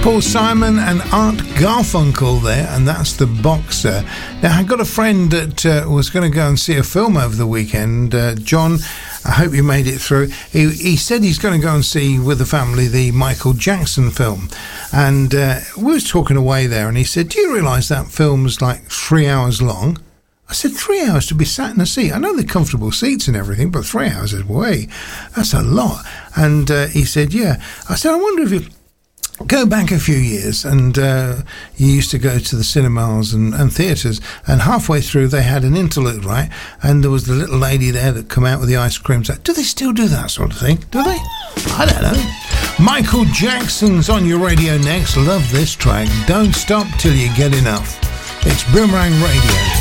Paul Simon and Art Garfunkel there, and that's The Boxer. Now, I got a friend that was going to go and see a film over the weekend. John, I hope you made it through. He said he's going to go and see with the family the Michael Jackson film. And we was talking away there, and he said, do you realise that film was like 3 hours long? I said, 3 hours to be sat in a seat. I know they're comfortable seats and everything, but 3 hours is way. That's a lot. And he said, yeah. I said, I wonder if you go back a few years, and you used to go to the cinemas and theatres, and halfway through they had an interlude, right? And there was the little lady there that come out with the ice cream. Do they still do that sort of thing? Do they? I don't know. Michael Jackson's on your radio next. Love this track. Don't stop till you get enough. It's Boomerang Radio.